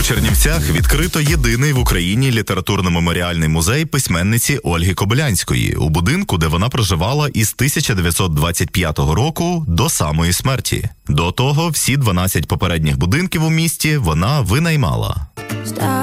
Чернівцях відкрито єдиний в Україні літературно-меморіальний музей письменниці Ольги Кобилянської у будинку, де вона проживала із 1925 року до самої смерті. До того всі 12 попередніх будинків у місті вона винаймала.